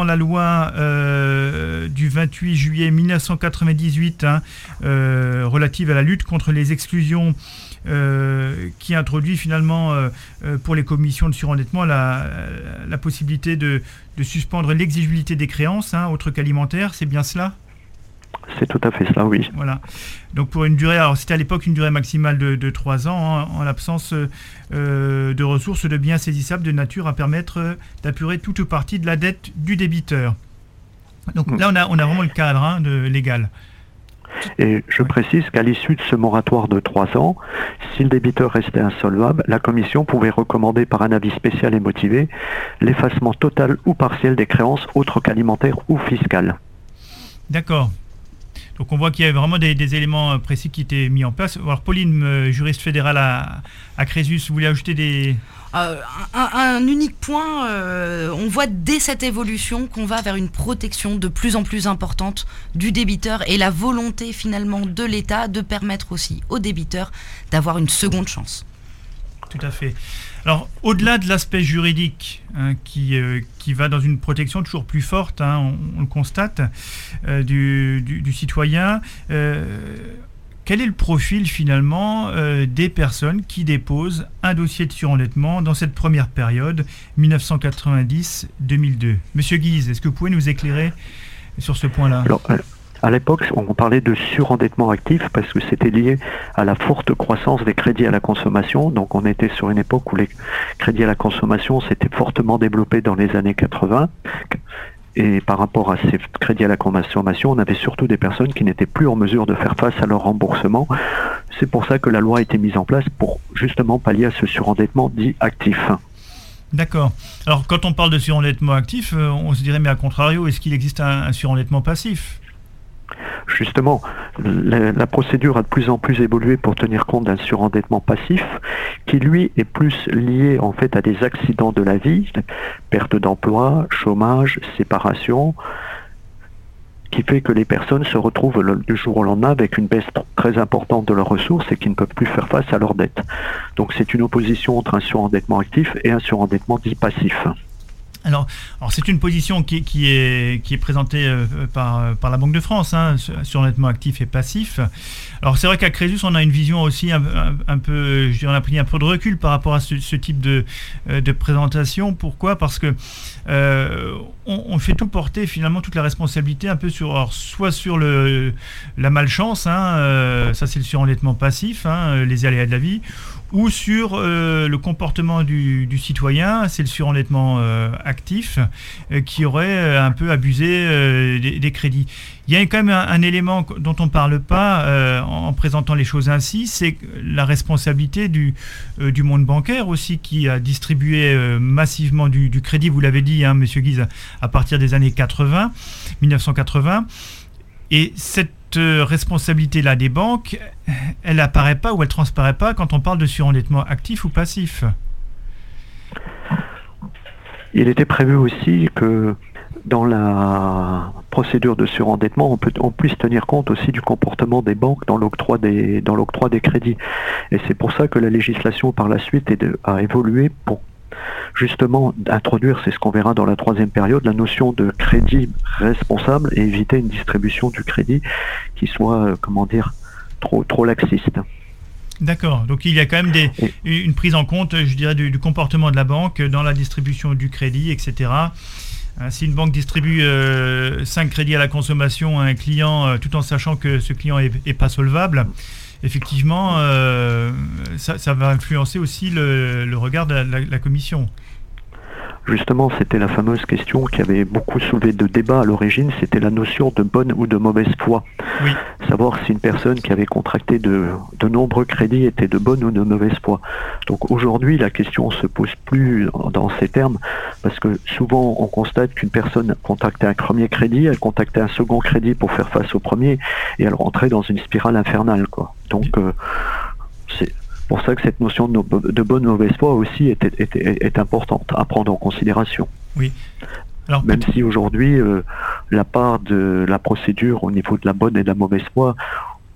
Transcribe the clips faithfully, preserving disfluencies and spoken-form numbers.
reprend la loi euh, du vingt-huit juillet mille neuf cent quatre-vingt-dix-huit hein, euh, relative à la lutte contre les exclusions, euh, qui introduit finalement euh, pour les commissions de surendettement la, la possibilité de, de suspendre l'exigibilité des créances, hein, autres qu'alimentaires, c'est bien cela ? C'est tout à fait cela, oui. Voilà. Donc pour une durée, alors c'était à l'époque une durée maximale de, de trois ans, hein, en l'absence euh, de ressources de biens saisissables de nature à permettre euh, d'apurer toute ou partie de la dette du débiteur. Donc mmh. là, on a, on a vraiment le cadre hein, de, légal. Et je oui. précise qu'à l'issue de ce moratoire de trois ans, si le débiteur restait insolvable, la commission pouvait recommander par un avis spécial et motivé l'effacement total ou partiel des créances autres qu'alimentaires ou fiscales. D'accord. Donc on voit qu'il y a vraiment des, des éléments précis qui étaient mis en place. Alors Pauline, euh, juriste fédérale à, à Crésus, vous voulez ajouter des... Euh, un, un unique point, euh, on voit dès cette évolution qu'on va vers une protection de plus en plus importante du débiteur et la volonté finalement de l'État de permettre aussi aux débiteurs d'avoir une seconde chance. Tout à fait. Alors, au-delà de l'aspect juridique hein, qui, euh, qui va dans une protection toujours plus forte, hein, on, on le constate, euh, du, du, du citoyen, euh, quel est le profil finalement euh, des personnes qui déposent un dossier de surendettement dans cette première période, mille neuf cent quatre-vingt-dix à deux mille deux ? Monsieur Guise, est-ce que vous pouvez nous éclairer sur ce point-là ? Alors, à l'époque, on parlait de surendettement actif parce que c'était lié à la forte croissance des crédits à la consommation. Donc on était sur une époque où les crédits à la consommation s'étaient fortement développés dans les années quatre-vingts. Et par rapport à ces crédits à la consommation, on avait surtout des personnes qui n'étaient plus en mesure de faire face à leur remboursement. C'est pour ça que la loi a été mise en place pour justement pallier à ce surendettement dit actif. D'accord. Alors quand on parle de surendettement actif, on se dirait mais à contrario, est-ce qu'il existe un, un surendettement passif ? Justement, la, la procédure a de plus en plus évolué pour tenir compte d'un surendettement passif qui, lui, est plus lié en fait à des accidents de la vie, perte d'emploi, chômage, séparation, qui fait que les personnes se retrouvent le, du jour au lendemain avec une baisse très importante de leurs ressources et qui ne peuvent plus faire face à leurs dettes. Donc c'est une opposition entre un surendettement actif et un surendettement dit passif. Alors, alors c'est une position qui, qui, est, qui est présentée euh, par, par la Banque de France, hein, surendettement actif et passif. Alors c'est vrai qu'à Crésus, on a une vision aussi un, un, un peu, je dirais, on a pris un peu de recul par rapport à ce, ce type de, de présentation. Pourquoi ? Parce que euh, on, on fait tout porter finalement toute la responsabilité un peu sur, alors, soit sur le, la malchance, hein, euh, ça c'est le surendettement passif, hein, les aléas de la vie, ou sur euh, le comportement du, du citoyen, c'est le surendettement euh, actif, euh, qui aurait euh, un peu abusé euh, des, des crédits. Il y a quand même un, un élément dont on ne parle pas euh, en, en présentant les choses ainsi, c'est la responsabilité du, euh, du monde bancaire aussi, qui a distribué euh, massivement du, du crédit, vous l'avez dit, hein, Monsieur Guise, à partir des années quatre-vingts, mille neuf cent quatre-vingts. Et cette responsabilité-là des banques, elle n'apparaît pas ou elle ne transparaît pas quand on parle de surendettement actif ou passif. Il était prévu aussi que dans la procédure de surendettement, on, peut, on puisse tenir compte aussi du comportement des banques dans l'octroi des, dans l'octroi des crédits. Et c'est pour ça que la législation par la suite est de, a évolué pour justement introduire, c'est ce qu'on verra dans la troisième période, la notion de crédit responsable et éviter une distribution du crédit qui soit, euh, comment dire, trop, trop laxiste. D'accord, donc il y a quand même des, une prise en compte, je dirais, du, du comportement de la banque dans la distribution du crédit, et cetera. Euh, si une banque distribue euh, cinq crédits à la consommation à un client, euh, tout en sachant que ce client n'est pas solvable, effectivement, euh, ça, ça va influencer aussi le, le regard de la, la, la commission. Justement, c'était la fameuse question qui avait beaucoup soulevé de débats à l'origine, c'était la notion de bonne ou de mauvaise foi. Oui. Savoir si une personne qui avait contracté de, de nombreux crédits était de bonne ou de mauvaise foi. Donc aujourd'hui, la question ne se pose plus dans ces termes, parce que souvent on constate qu'une personne contractait un premier crédit, elle contractait un second crédit pour faire face au premier, et elle rentrait dans une spirale infernale, quoi. Donc euh, c'est pour ça que cette notion de, de bonne ou mauvaise foi aussi est, est, est, est importante à prendre en considération. Oui. Alors, même si aujourd'hui, euh, la part de la procédure au niveau de la bonne et de la mauvaise foi,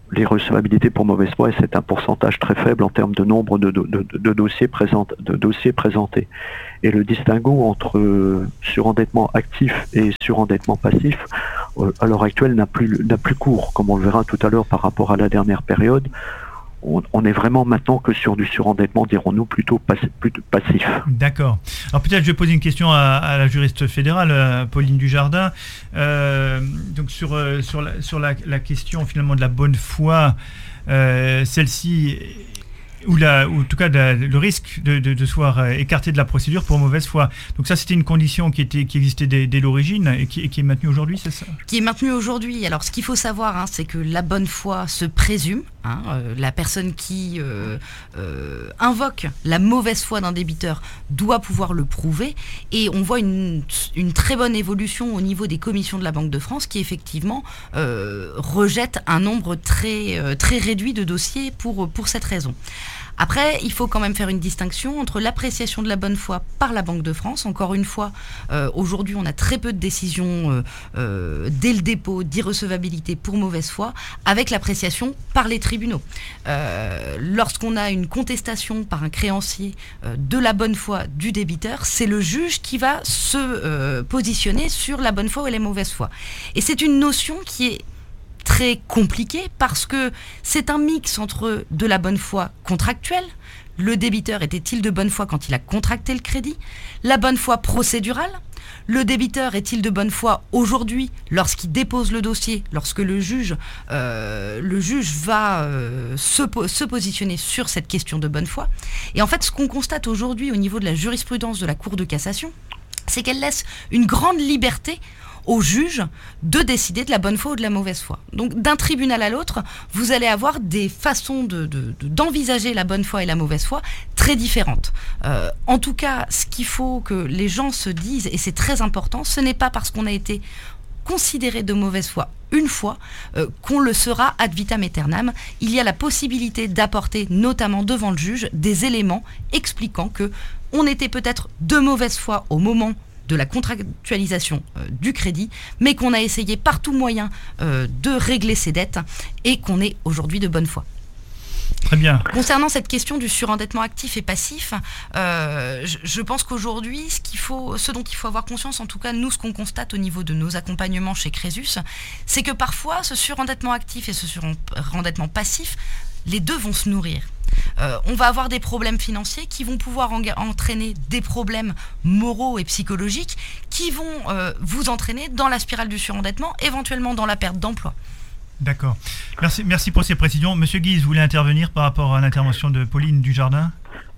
les recevabilités pour mauvaise foi, et c'est un pourcentage très faible en termes de nombre de, de, de, de, dossiers, présent, de dossiers présentés. Et le distinguo entre euh, surendettement actif et surendettement passif, euh, à l'heure actuelle, n'a plus, n'a plus cours, comme on le verra tout à l'heure par rapport à la dernière période. On, on est vraiment maintenant que sur du surendettement, dirons-nous, plutôt, pass, plutôt passif. D'accord. Alors peut-être je vais poser une question à, à la juriste fédérale, à Pauline Dujardin. Euh, donc sur, euh, sur, la, sur la, la question finalement de la bonne foi, euh, celle-ci, ou, la, ou en tout cas de la, le risque de, de, de se voir écarté de la procédure pour mauvaise foi. Donc ça, c'était une condition qui, était, qui existait dès, dès l'origine et qui, et qui est maintenue aujourd'hui, c'est ça ? Qui est maintenue aujourd'hui. Alors ce qu'il faut savoir, hein, c'est que la bonne foi se présume. Hein, euh, la personne qui euh, euh, invoque la mauvaise foi d'un débiteur doit pouvoir le prouver, et on voit une, une très bonne évolution au niveau des commissions de la Banque de France qui effectivement euh, rejettent un nombre très, euh, très réduit de dossiers pour, pour cette raison. Après, il faut quand même faire une distinction entre l'appréciation de la bonne foi par la Banque de France. Encore une fois, euh, aujourd'hui, on a très peu de décisions euh, euh, dès le dépôt d'irrecevabilité pour mauvaise foi, avec l'appréciation par les tribunaux. Euh, lorsqu'on a une contestation par un créancier euh, de la bonne foi du débiteur, c'est le juge qui va se euh, positionner sur la bonne foi et la mauvaise foi. Et c'est une notion qui est très compliqué parce que c'est un mix entre de la bonne foi contractuelle, le débiteur était-il de bonne foi quand il a contracté le crédit, la bonne foi procédurale, le débiteur est-il de bonne foi aujourd'hui lorsqu'il dépose le dossier, lorsque le juge, euh, le juge va euh, se, se positionner sur cette question de bonne foi. Et en fait, ce qu'on constate aujourd'hui au niveau de la jurisprudence de la Cour de cassation, c'est qu'elle laisse une grande liberté au juge de décider de la bonne foi ou de la mauvaise foi. Donc d'un tribunal à l'autre, vous allez avoir des façons de, de, de, d'envisager la bonne foi et la mauvaise foi très différentes. Euh, en tout cas, ce qu'il faut que les gens se disent, et c'est très important, ce n'est pas parce qu'on a été considéré de mauvaise foi une fois euh, qu'on le sera ad vitam aeternam. Il y a la possibilité d'apporter, notamment devant le juge, des éléments expliquant que on était peut-être de mauvaise foi au moment de la contractualisation euh, du crédit, mais qu'on a essayé par tout moyen euh, de régler ses dettes et qu'on est aujourd'hui de bonne foi. Très bien. Concernant cette question du surendettement actif et passif, euh, je, je pense qu'aujourd'hui, ce, qu'il faut, ce dont il faut avoir conscience, en tout cas nous, ce qu'on constate au niveau de nos accompagnements chez Crésus, c'est que parfois ce surendettement actif et ce surendettement passif, les deux vont se nourrir. Euh, on va avoir des problèmes financiers qui vont pouvoir en- entraîner des problèmes moraux et psychologiques qui vont euh, vous entraîner dans la spirale du surendettement, éventuellement dans la perte d'emploi. D'accord. Merci, merci pour ces précisions. Monsieur Guise, vous voulez intervenir par rapport à l'intervention de Pauline Dujardin ?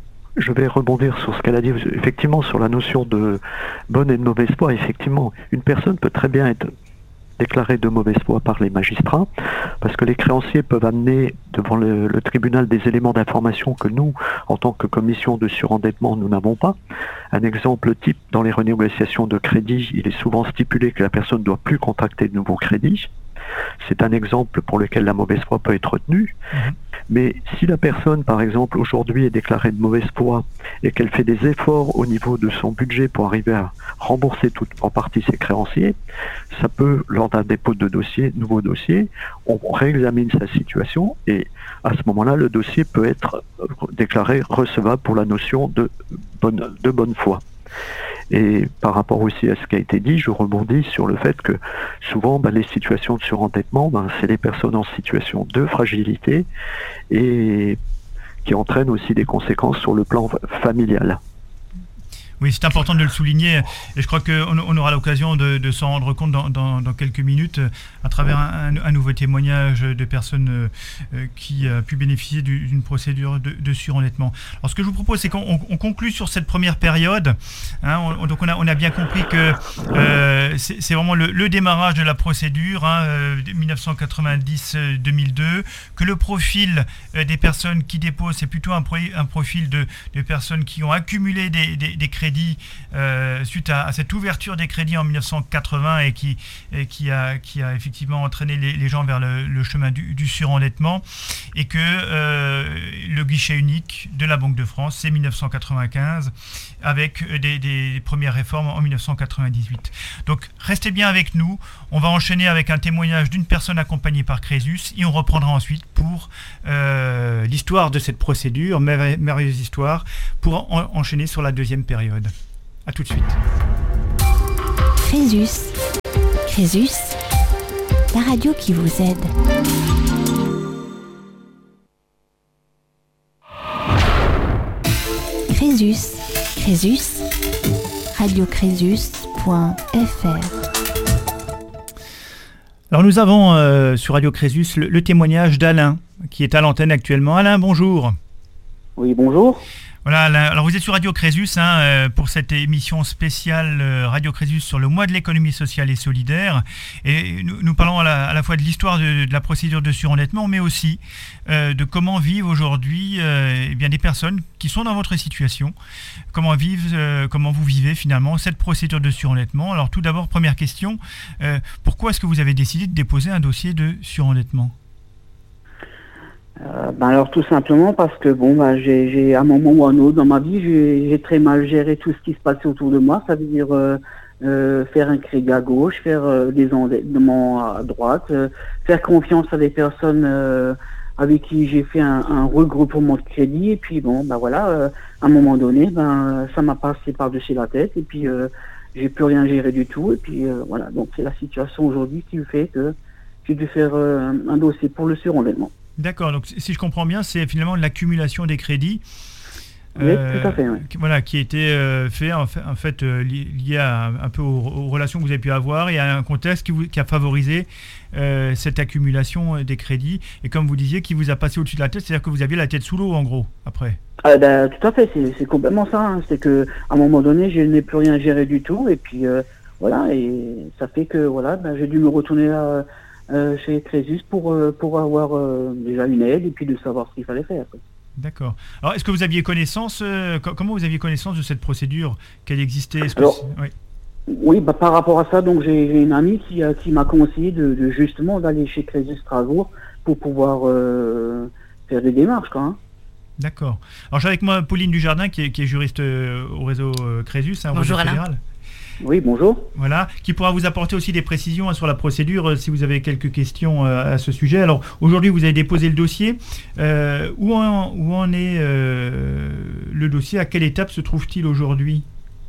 Je vais rebondir sur ce qu'elle a dit. Effectivement, sur la notion de bonne et de mauvaise foi, effectivement, une personne peut très bien être déclarée de mauvaise foi par les magistrats, parce que les créanciers peuvent amener devant le, le tribunal des éléments d'information que nous, en tant que commission de surendettement, nous n'avons pas. Un exemple type, dans les renégociations de crédit, il est souvent stipulé que la personne ne doit plus contracter de nouveaux crédits. C'est un exemple pour lequel la mauvaise foi peut être retenue. Mmh. Mais si la personne, par exemple, aujourd'hui est déclarée de mauvaise foi et qu'elle fait des efforts au niveau de son budget pour arriver à rembourser tout en partie ses créanciers, ça peut, lors d'un dépôt de dossier, nouveau dossier, on réexamine sa situation et à ce moment-là, le dossier peut être déclaré recevable pour la notion de bonne, de bonne foi. Et par rapport aussi à ce qui a été dit, je rebondis sur le fait que souvent, ben, les situations de surendettement, ben, c'est les personnes en situation de fragilité et qui entraînent aussi des conséquences sur le plan familial. Oui, c'est important de le souligner et je crois qu'on on aura l'occasion de, de s'en rendre compte dans, dans, dans quelques minutes à travers un, un nouveau témoignage de personnes euh, qui a pu bénéficier du, d'une procédure de, de surendettement. Alors ce que je vous propose, c'est qu'on on conclut sur cette première période. Hein, on, donc on a, on a bien compris que euh, c'est, c'est vraiment le, le démarrage de la procédure, hein, euh, dix-neuf cent quatre-vingt-dix deux mille deux, que le profil euh, des personnes qui déposent, c'est plutôt un, pro, un profil de, de personnes qui ont accumulé des, des, des crédits Euh, suite à, à cette ouverture des crédits en dix-neuf cent quatre-vingts et qui, et qui, a, qui a effectivement entraîné les, les gens vers le, le chemin du, du surendettement et que euh, le guichet unique de la Banque de France, c'est dix-neuf cent quatre-vingt-quinze avec des, des premières réformes en dix-neuf cent quatre-vingt-dix-huit. Donc Donc restez bien avec nous. On va enchaîner avec un témoignage d'une personne accompagnée par Crésus et on reprendra ensuite pour euh, l'histoire de cette procédure, merve- merveilleuse histoire, pour en- enchaîner sur la deuxième période. A tout de suite. Crésus. Crésus, la radio qui vous aide. Crésus. Crésus. radio crésus point f r. Alors nous avons euh, sur Radio Crésus le, le témoignage d'Alain qui est à l'antenne actuellement. Alain, bonjour. Oui, bonjour. Voilà, Alain. Alors vous êtes sur Radio Crésus hein, euh, pour cette émission spéciale euh, Radio Crésus sur le mois de l'économie sociale et solidaire. Et nous, nous parlons à la, à la fois de l'histoire de, de la procédure de surendettement, mais aussi euh, de comment vivent aujourd'hui euh, eh bien, des personnes qui sont dans votre situation. Comment vivent, euh, comment vous vivez finalement cette procédure de surendettement. Alors tout d'abord, première question, euh, pourquoi est-ce que vous avez décidé de déposer un dossier de surendettement ? Euh, ben alors tout simplement parce que bon ben j'ai, j'ai à un moment ou à un autre dans ma vie j'ai, j'ai très mal géré tout ce qui se passait autour de moi, ça veut dire euh, euh, faire un crédit à gauche, faire euh, des endettements à droite, euh, faire confiance à des personnes euh, avec qui j'ai fait un, un regroupement de crédit et puis bon ben voilà euh, à un moment donné ben ça m'a passé par-dessus la tête et puis euh, j'ai plus rien géré du tout et puis euh, voilà donc c'est la situation aujourd'hui qui fait que j'ai dû faire euh, un dossier pour le surendettement. D'accord, donc si je comprends bien, c'est finalement l'accumulation des crédits. Oui, euh, tout à fait. Oui. Qui, voilà, qui a été euh, fait en fait, en fait euh, lié à, un peu aux, aux relations que vous avez pu avoir et à un contexte qui, vous, qui a favorisé euh, cette accumulation des crédits et comme vous disiez, qui vous a passé au-dessus de la tête, c'est-à-dire que vous aviez la tête sous l'eau en gros après. Ah, ben, tout à fait, c'est, c'est complètement ça. Hein. C'est que à un moment donné, je n'ai plus rien géré du tout et puis euh, voilà, et ça fait que voilà, ben, j'ai dû me retourner à Euh, chez Crésus pour, euh, pour avoir euh, déjà une aide et puis de savoir ce qu'il fallait faire. Quoi. D'accord. Alors, est-ce que vous aviez connaissance, euh, comment vous aviez connaissance de cette procédure, qu'elle existait est-ce que Alors, oui, oui bah, par rapport à ça, donc j'ai, j'ai une amie qui, euh, qui m'a conseillé de, de justement d'aller chez Crésus Strasbourg pour pouvoir euh, faire des démarches. Quoi, hein. D'accord. Alors, j'ai avec moi Pauline Dujardin qui est, qui est juriste euh, au réseau euh, Crésus, hein, Bonjour réseau Alain. fédéral. Oui, bonjour. Voilà, qui pourra vous apporter aussi des précisions hein, sur la procédure euh, si vous avez quelques questions euh, à ce sujet. Alors aujourd'hui, vous avez déposé le dossier. Euh, où, en, où en est euh, le dossier ? À quelle étape se trouve-t-il aujourd'hui ?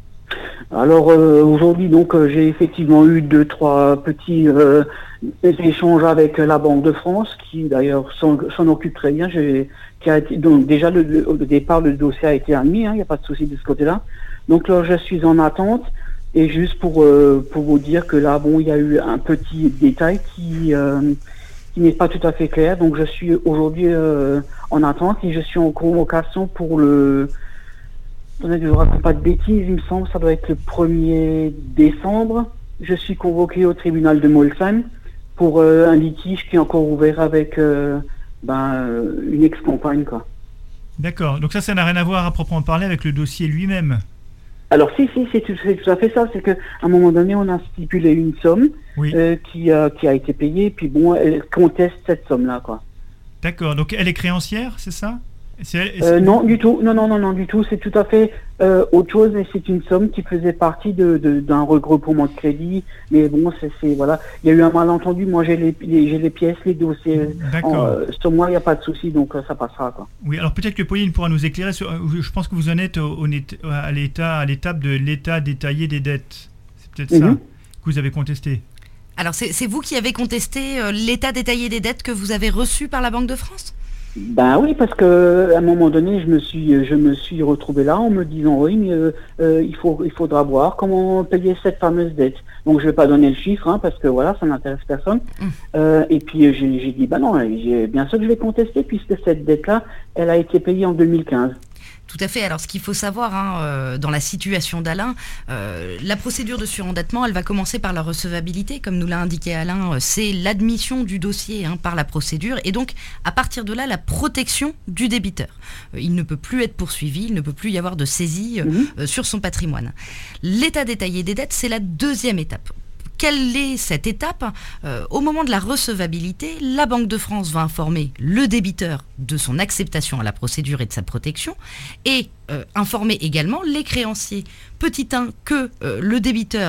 Alors euh, aujourd'hui, donc euh, j'ai effectivement eu deux, trois petits euh, échanges avec la Banque de France, qui d'ailleurs s'en, s'en occupe très bien. J'ai, qui a été, donc déjà le, le, au départ, le dossier a été admis. Il hein, n'y a pas de souci de ce côté-là. Donc là, je suis en attente. Et juste pour euh, pour vous dire que là, bon, il y a eu un petit détail qui euh, qui n'est pas tout à fait clair. Donc, je suis aujourd'hui euh, en attente et je suis en convocation pour le. Attendez, je ne raconte pas de bêtises, il me semble, ça doit être le premier décembre. Je suis convoqué au tribunal de Molsheim pour euh, un litige qui est encore ouvert avec euh, ben, une ex-compagne, quoi. D'accord. Donc ça, ça n'a rien à voir à proprement parler avec le dossier lui-même. Alors si, si, c'est tout, c'est tout à fait ça, c'est qu'à un moment donné, on a stipulé une somme oui. euh, qui, euh, qui a été payée, puis bon, elle conteste cette somme-là, quoi. D'accord, donc elle est créancière, c'est ça ? c'est elle, c'est... Euh, non, du tout, non, non, non, non, du tout, c'est tout à fait euh, autre chose, et c'est une somme qui faisait partie de, de, d'un regroupement de crédit, mais bon, c'est, c'est voilà, il y a eu un malentendu, moi j'ai les, les, j'ai les pièces, les dossiers, D'accord. Euh, sur moi il n'y a pas de souci, donc euh, ça passera, quoi. Oui, alors peut-être que Pauline pourra nous éclairer, sur, je pense que vous en êtes au, au, à, l'état, à l'étape de l'état détaillé des dettes, c'est peut-être mm-hmm. ça que vous avez contesté. Alors c'est, c'est vous qui avez contesté euh, l'état détaillé des dettes que vous avez reçu par la Banque de France ? Ben oui, parce que à un moment donné, je me suis, je me suis retrouvé là en me disant oui, mais euh, euh, il faut, il faudra voir comment payer cette fameuse dette. Donc je vais pas donner le chiffre, hein, parce que voilà, ça n'intéresse personne. Mmh. Euh, et puis j'ai, j'ai dit bah non, j'ai, bien sûr que je vais contester puisque cette dette-là, elle a été payée en deux mille quinze. Tout à fait. Alors, ce qu'il faut savoir hein, euh, dans la situation d'Alain, euh, la procédure de surendettement, elle va commencer par la recevabilité, comme nous l'a indiqué Alain. Euh, c'est l'admission du dossier hein, par la procédure, et donc à partir de là, la protection du débiteur. Euh, il ne peut plus être poursuivi, il ne peut plus y avoir de saisie euh, mmh. euh, sur son patrimoine. L'état détaillé des dettes, c'est la deuxième étape. Quelle est cette étape ? euh, Au moment de la recevabilité, la Banque de France va informer le débiteur de son acceptation à la procédure et de sa protection et euh, informer également les créanciers. Petit un, que euh, le débiteur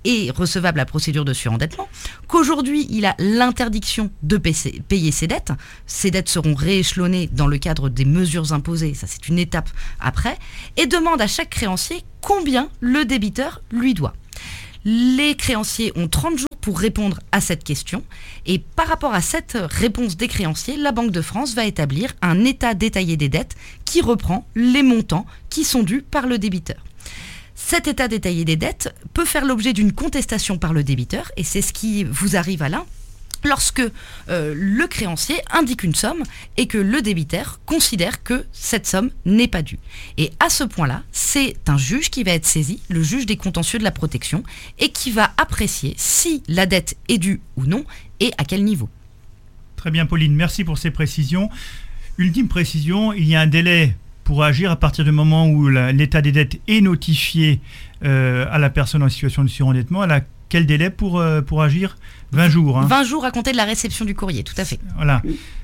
est recevable à la procédure de surendettement, qu'aujourd'hui il a l'interdiction de payer ses dettes. Ces dettes seront rééchelonnées dans le cadre des mesures imposées, ça c'est une étape après, et demande à chaque créancier combien le débiteur lui doit. Les créanciers ont trente jours pour répondre à cette question, et par rapport à cette réponse des créanciers, la Banque de France va établir un état détaillé des dettes qui reprend les montants qui sont dus par le débiteur. Cet état détaillé des dettes peut faire l'objet d'une contestation par le débiteur, et c'est ce qui vous arrive, Alain, lorsque euh, le créancier indique une somme et que le débiteur considère que cette somme n'est pas due. Et à ce point-là, c'est un juge qui va être saisi, le juge des contentieux de la protection, et qui va apprécier si la dette est due ou non et à quel niveau. Très bien, Pauline, merci pour ces précisions. Ultime précision, il y a un délai pour agir à partir du moment où la, l'état des dettes est notifié euh, à la personne en situation de surendettement. Elle a quel délai pour, euh, pour agir ? vingt jours. Hein. vingt jours à compter de la réception du courrier, tout à fait. Voilà.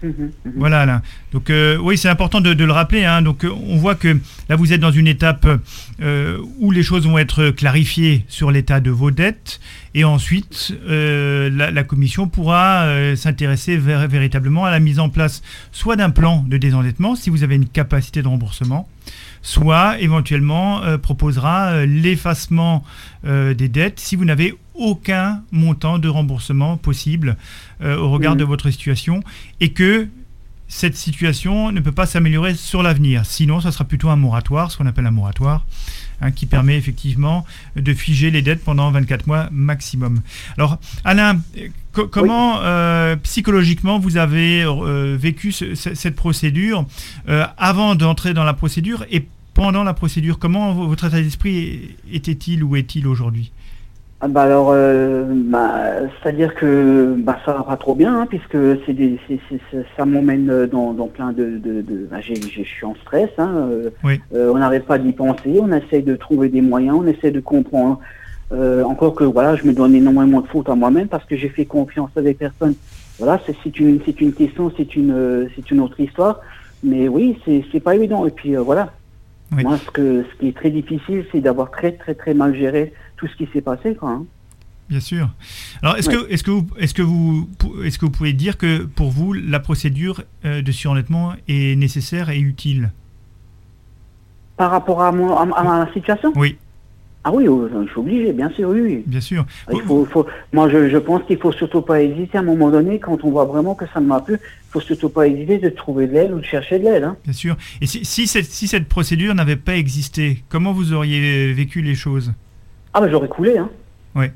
Voilà, là. Donc, euh, oui, c'est important de, de le rappeler. Hein. Donc, euh, on voit que là, vous êtes dans une étape euh, où les choses vont être clarifiées sur l'état de vos dettes. Et ensuite, euh, la, la commission pourra euh, s'intéresser ver- véritablement à la mise en place soit d'un plan de désendettement, si vous avez une capacité de remboursement, soit éventuellement euh, proposera euh, l'effacement euh, des dettes si vous n'avez aucun montant de remboursement possible euh, au regard mmh. de votre situation, et que cette situation ne peut pas s'améliorer sur l'avenir. Sinon, ça sera plutôt un moratoire, ce qu'on appelle un moratoire, hein, qui permet effectivement de figer les dettes pendant vingt-quatre mois maximum. Alors, Alain, co- comment oui. euh, psychologiquement vous avez euh, vécu ce, ce, cette procédure euh, avant d'entrer dans la procédure et pendant la procédure? Comment votre état d'esprit était-il ou est-il aujourd'hui? Ah bah alors, euh, bah, c'est-à-dire que bah, ça va pas trop bien, hein, puisque c'est des, c'est, c'est, c'est, ça m'emmène dans, dans plein de... de, de bah, j'ai, j'ai, je suis en stress, hein, euh, oui. euh, on n'arrête pas d'y penser, on essaie de trouver des moyens, on essaie de comprendre. Euh, encore que voilà, je me donne énormément de fautes à moi-même parce que j'ai fait confiance à des personnes. Voilà, c'est, c'est, une, c'est une question, c'est une, euh, c'est une autre histoire. Mais oui, c'est, c'est pas évident. Et puis euh, voilà. Oui. Moi, ce, que, ce qui est très difficile, c'est d'avoir très très très mal géré tout ce qui s'est passé, quoi. Hein. Bien sûr. Alors, est-ce, oui. que, est-ce, que vous, est-ce, que vous, est-ce que vous pouvez dire que pour vous, la procédure euh, de surendettement est nécessaire et utile? Par rapport à, mon, à, à ma situation? Oui. Ah oui, je suis obligé, bien sûr, oui. oui. Bien sûr. Il faut, faut, moi, je, je pense qu'il ne faut surtout pas hésiter à un moment donné, quand on voit vraiment que ça ne m'a plus, il ne faut surtout pas hésiter de trouver de l'aide ou de chercher de l'aide. Hein. Bien sûr. Et si, si, cette, si cette procédure n'avait pas existé, comment vous auriez vécu les choses? Ah ben j'aurais coulé. Hein. Oui.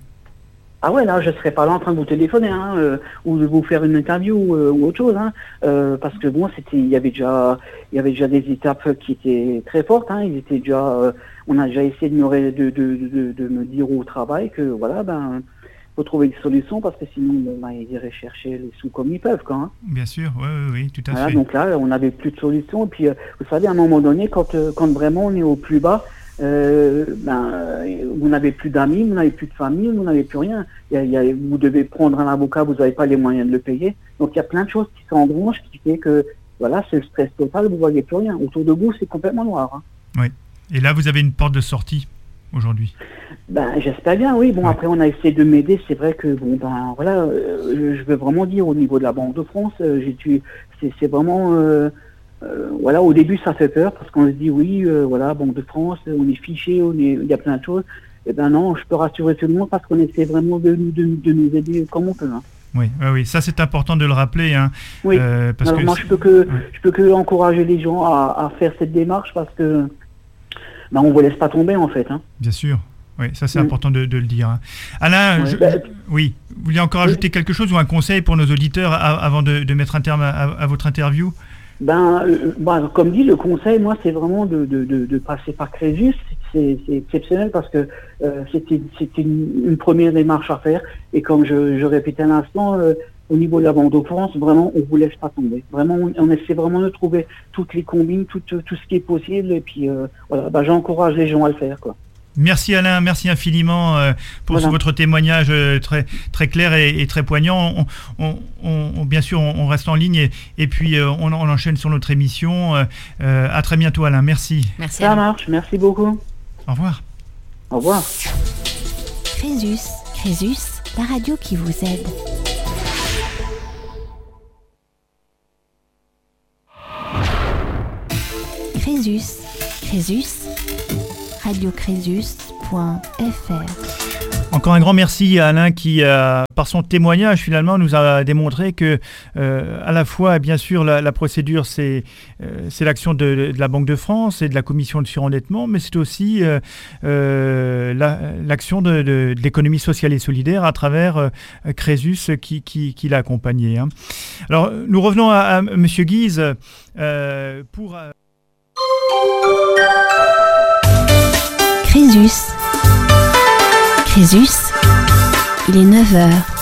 Ah ouais, là, je ne serais pas là en train de vous téléphoner, hein, euh, ou de vous faire une interview euh, ou autre chose, hein, euh, parce que bon, c'était, il y avait déjà, il y avait déjà des étapes qui étaient très fortes, hein, ils étaient déjà, euh, on a déjà essayé de me, de, de, de, de me dire au travail que voilà, ben, faut trouver des solutions parce que sinon, ben, ils iraient chercher les sous comme ils peuvent, quoi. Hein. Bien sûr, oui, oui, oui, tout à voilà, fait. Donc là, on n'avait plus de solution, et puis, euh, vous savez, à un moment donné, quand, euh, quand vraiment on est au plus bas. Euh, ben, vous n'avez plus d'amis, vous n'avez plus de famille, vous n'avez plus rien. Il y a, il y a, vous devez prendre un avocat, vous n'avez pas les moyens de le payer. Donc il y a plein de choses qui s'engrangent, qui fait que voilà, c'est le stress total, vous ne voyez plus rien. Autour de vous, c'est complètement noir. Hein. Oui. Et là, vous avez une porte de sortie aujourd'hui? Ben, j'espère bien, oui. Bon, ouais. Après, on a essayé de m'aider. C'est vrai que bon, ben voilà, euh, je veux vraiment dire au niveau de la Banque de France, euh, j'ai dû, c'est, c'est vraiment. Euh, Euh, voilà, au début ça fait peur parce qu'on se dit oui, euh, voilà, Banque de France, on est fiché, on est, il y a plein de choses. Et ben non, je peux rassurer tout le monde parce qu'on essaie vraiment de, de, de nous aider comme on peut. Hein. Oui, oui, oui, ça c'est important de le rappeler. Hein, oui. Euh, parce Alors que moi je peux que ouais. je peux que encourager les gens à, à faire cette démarche parce que ben on vous laisse pas tomber en fait. Hein. Bien sûr. Oui, ça c'est mmh. important de, de le dire. Hein. Alain, ouais, je, bah, oui, vous vouliez encore oui. ajouter quelque chose ou un conseil pour nos auditeurs à, avant de, de mettre un terme à, à votre interview? Ben, euh, ben, comme dit, le conseil, moi, c'est vraiment de, de, de, de passer par Crésus. C'est, c'est exceptionnel parce que euh, c'était, c'était une, une première démarche à faire. Et comme je, je répétais à l'instant, euh, au niveau de la Banque de France, vraiment, on vous laisse pas tomber. Vraiment, on, on essaie vraiment de trouver toutes les combines, tout, tout, tout ce qui est possible. Et puis, euh, voilà, ben, j'encourage les gens à le faire, quoi. Merci Alain, merci infiniment euh, pour voilà. ce, votre témoignage euh, très très clair et, et très poignant. On, on, on, bien sûr, on, on reste en ligne et, et puis euh, on, on enchaîne sur notre émission. Euh, à très bientôt Alain, merci. Merci. Ça marche, merci beaucoup. Au revoir. Au revoir. Crésus. Crésus, la radio qui vous aide. Crésus, Crésus, radio crésus point f r. Encore un grand merci à Alain qui, euh, par son témoignage, finalement, nous a démontré que, euh, à la fois, bien sûr, la, la procédure, c'est, euh, c'est l'action de, de la Banque de France et de la Commission de surendettement, mais c'est aussi euh, euh, la, l'action de, de, de l'économie sociale et solidaire à travers euh, Crésus qui, qui, qui l'a accompagné. Hein. Alors, nous revenons à, à M. Guise euh, pour... Euh... Crésus. Crésus, il est neuf heures.